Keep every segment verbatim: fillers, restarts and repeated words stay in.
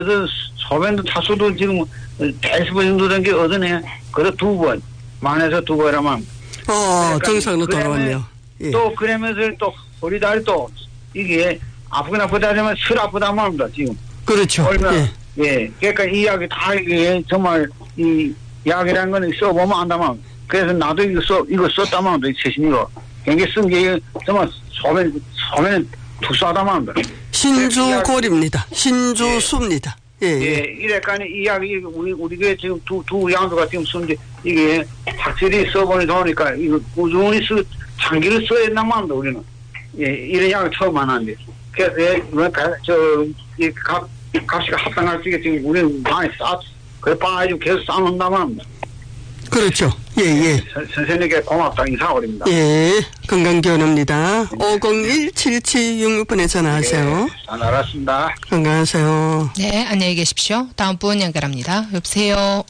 그래서 소변도 타수도 지금 다섯 번 정도 된 게 어드네. 그래 두 번. 만에서 두 번이라면. 어, 그러니까 정상으로 돌아왔네요. 예. 또 그러면서 또 허리 다리 또 이게 아프긴 아프다 하지만 실 아프다 말입니다 지금. 그렇죠. 얼마, 예. 예. 그러니까 이 약이 다 이게 정말 이 약이라는 거는 써보면 안다만. 그래서 나도 이거 써 이거 썼다만 최신이고. 굉장히 쓴 게 정말 소변 소변 투수하다만. 신주골입니다. 신주수입니다. 예, 예. 예, 이래까지 이 약이 우리 우리가 지금 두 두 양도가 지금 쓴게 이게 확실히 써보니 좋으니까 이거 꾸준히 쓰 장기를 써야 된다만 우리는 예 이런 약을 처음 만났는데 그래서 저이값 값이 합당할 때 지금 우리는 많이 싸 그래 빠지고 계속 싸놓는다만. 그렇죠. 예, 예. 선생님께 고맙다 인사드립니다. 예, 건강기원입니다. 네. 오공일 칠칠육육 번에 전화하세요. 네, 잘 알았습니다. 건강하세요. 네, 안녕히 계십시오. 다음 분 연결합니다. 여보세요.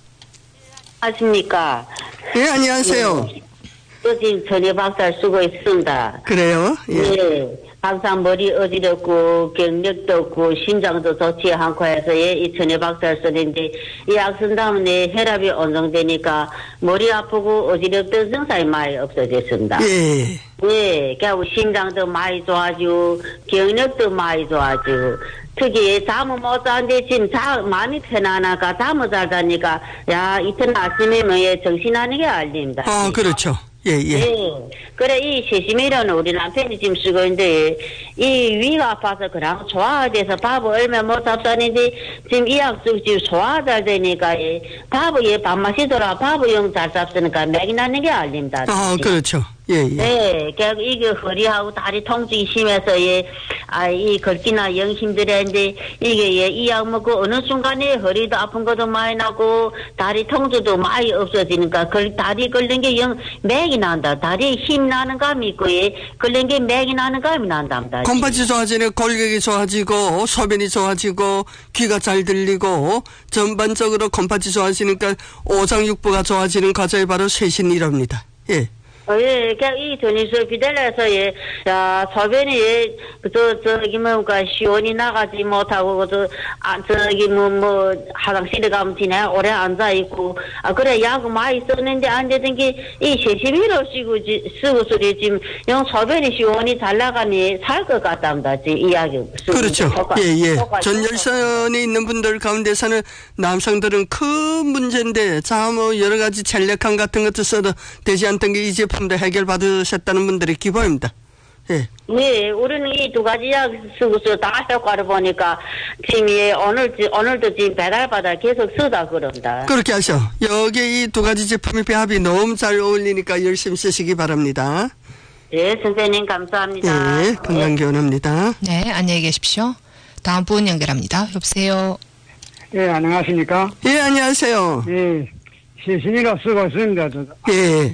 안녕하십니까? 예, 안녕하세요. 네. 또 지금 전혀 박살 쓰고 있습니다. 그래요? 예. 네. 항상 머리 어지럽고 경력도 없고 심장도 좋지 않고 해서 예, 이 천여 박살 쓰는데 이 약 쓴 다음에 혈압이 안정되니까 머리 아프고 어지럽던 증상이 많이 없어졌습니다. 예. 예, 그리고 심장도 많이 좋아지고 경력도 많이 좋아지고 특히 잠을 못 자는데 지금 자, 많이 편안하니까 잠을 잘 자니까 야 이튿 아침이면 예, 정신하는 게 알립니다. 아, 그렇죠. 예, 예. 예. 그래, 이 세시미로는 우리 남편이 지금 쓰고 있는데, 이 위가 아파서 그냥 소화가 돼서 밥을 얼마 못 잡다는데, 지금 이 약 쓰고 지금 소화가 잘 되니까, 예, 밥을 예, 밥맛이 돌아, 밥을 영 잘 잡으니까 맥이 나는 게 알립니다. 아, 그렇죠. 예, 예. 네, 그래서 이게 허리하고 다리 통증이 심해서, 예, 아, 이 걷기나 영 힘들었는데, 이게 예, 이 약 먹고 어느 순간에 허리도 아픈 것도 많이 나고, 다리 통증도 많이 없어지니까, 걸, 다리 걸린 게 영, 맥이 난다. 다리에 힘 나는 감이 있고, 예, 걸린 게 맥이 나는 감이 난답니다. 콩팥이 좋아지네, 골격이 좋아지고, 소변이 좋아지고, 귀가 잘 들리고, 전반적으로 콩팥이 좋아지니까 오장육부가 좋아지는 과정이 바로 쇄신이랍니다. 예. 어, 예, 그냥 이 전이수 비달라서, 예, 자, 소변이, 예, 저, 저기, 뭔가, 시원이 나가지 못하고, 저, 아, 저기, 뭐, 뭐, 화장실에 가면 지내, 오래 앉아있고, 아, 그래, 약 많이 썼는데, 안 되던 게, 이 세시미로 쓰고, 쓰고, 소리, 지금, 영 소변이 시원이 잘 나가니, 살 것 같답니다, 지금, 이 약이. 그렇죠. 효과, 예, 예. 효과, 전열선에 있는 분들 가운데서는 남성들은 큰 문제인데, 자, 뭐, 여러 가지 전력함 같은 것도 써도 되지 않던 게 이제 도 해결받으셨다는 분들이 기보입니다. 예. 네, 우리는 이 두 가지 약 쓰고서 다 효과를 보니까 지금 예, 오늘, 오늘도 지금 배달받아 계속 쓰다 그럽니다. 그렇게 하셔. 여기 이 두 가지 제품의 배합이 너무 잘 어울리니까 열심히 쓰시기 바랍니다. 네, 선생님 감사합니다. 예, 건강기원합니다. 네, 안녕히 계십시오. 다음 분 연결합니다. 여보세요. 예, 안녕하십니까? 예, 안녕하세요. 예, 시신이라 쓰고 있습니다. 저도. 예.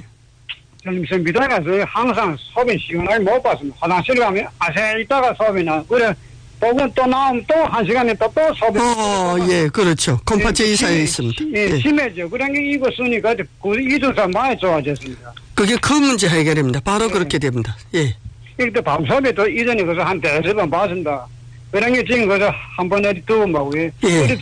저는 무슨 미달가서 항상 소변 시원하게 못 봤습니다. 화장실 가면 아세 있다가 소변나 그래 또는 또 나오면 또 한 시간에 또 또 소변. 어, 예, 그렇죠. 콩팥제 이사에 있습니다. 예, 예. 심해져. 그러니까 이거 쓰니까 그 이두사 많이 좋아졌습니다. 그게 큰 문제 해결입니다. 바로 예. 그렇게 됩니다. 예. 이것도 밤소변도 이전에 그래서 한 대여섯 번 봤습니다. 그러니까 지금 그래서 한 번 어디 두번 보고 예. 예.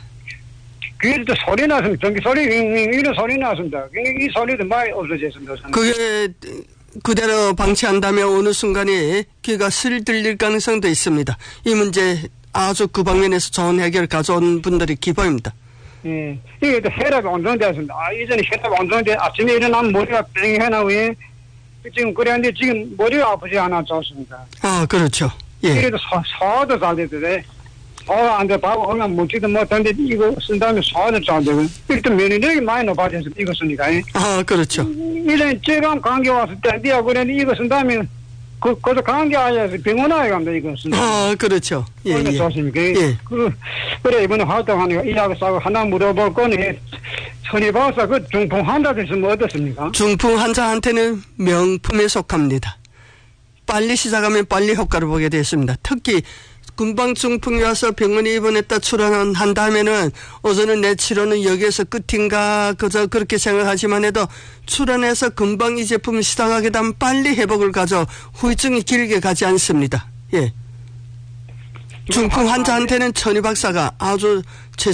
귀에도 소리 났습니다. 전기 소리, 이런 소리 났습니다. 이 소리도 많이 없어졌습니다. 그게 그대로 방치한다면 어느 순간에 귀가 슬 들릴 가능성도 있습니다. 이 문제 아주 그 방면에서 좋은 해결을 가져온 분들이 기보입니다. 예. 이게 또 혈압이 안정되었습니다. 아, 이전에 혈압이 안정돼 아침에 일어나면 머리가 뺑해나고, 예. 지금 그랬는데 지금 머리가 아프지 않아 좋습니다. 아, 그렇죠. 예. 이래도 소, 소화도 잘 되더래. 소화가 안 돼. 밥 얼마 먹지도 못하는데 이거 쓴 다음에 소화도 잘 되고. 이렇게 면역력이 많이 높아졌습니다. 이거 쓰니까. 예. 아, 그렇죠. 이전에 뇌감 감기 왔을 때, 니가 그랬는데 이거 쓴 다음에 그, 그것도 감기 와서 병원 와야 갑니다. 이거 쓴 다음에. 아, 그렇죠. 예, 얼마나 예. 좋습니까? 예. 그, 그래, 이번에 활동하니까 이 약을 싸고 하나 물어볼 거니, 천리박사 그 중풍 환자들 있으면 어떻습니까? 중풍 환자한테는 명품에 속합니다. 빨리 시작하면 빨리 효과를 보게 됐습니다. 특히 금방 중풍이 와서 병원에 입원했다 출원한 다음에는 어제는 내 치료는 여기에서 끝인가 그저 그렇게 생각하지만 해도 출원해서 금방 이 제품을 시작하게 되면 빨리 회복을 가져 후유증이 길게 가지 않습니다. 예. 중풍 환자한테는 천희 박사가 아주